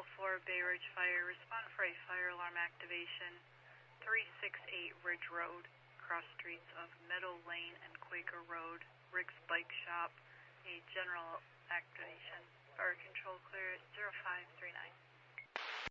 4 Bay Ridge Fire, respond for a fire alarm activation, 368 Ridge Road, cross streets of Meadow Lane and Quaker Road, Rick's Bike Shop, a general activation. Fire control clear at 0539.